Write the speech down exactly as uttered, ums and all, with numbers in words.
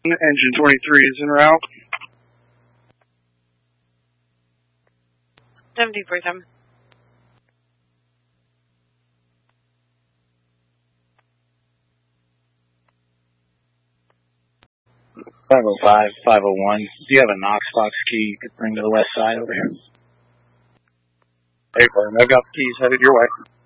Engine twenty-three is en route. seventy forty-seven. five oh five, five oh one. Do you have a Knox box key you could bring to the west side over here? Hey, I've got the keys headed your way.